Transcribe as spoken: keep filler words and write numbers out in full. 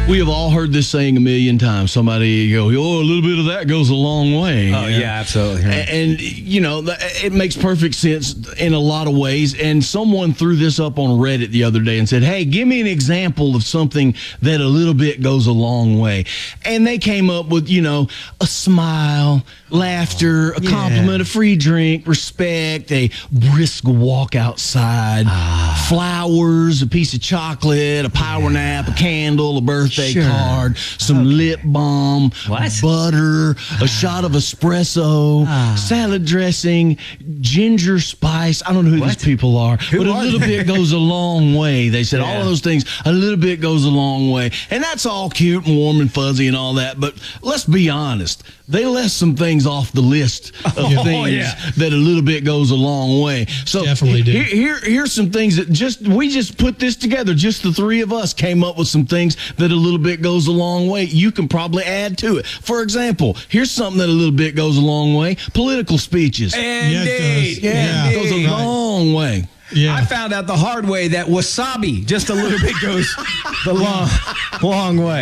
We have all heard this saying a million times. Somebody go, oh, a little bit of that goes a long way. Oh, yeah, absolutely. And, and, you know, it makes perfect sense in a lot of ways. And someone threw this up on Reddit the other day and said, hey, give me an example of something that a little bit goes a long way. And they came up with, you know, a smile, laughter, a compliment, a free drink, respect, a brisk walk outside, ah. flowers, a piece of chocolate, a power yeah. nap, a candle, a birthday Sure. card, some okay. lip balm, what? butter, a shot of espresso, ah. salad dressing, ginger spice. I don't know who what? these people are, who but are a little they? bit goes a long way. They said yeah. all of those things, a little bit goes a long way. And that's all cute and warm and fuzzy and all that. But let's be honest. They left some things off the list of oh, things yeah. that a little bit goes a long way. So Definitely do. Here, here, here's some things that just we just put this together. Just the three of us came up with some things that a little bit goes a long way. You can probably add to it. For example, here's something that a little bit goes a long way. Political speeches. Indeed. Yeah, yeah. It goes a long way. Yeah. I found out the hard way that wasabi just a little bit goes the long, long way.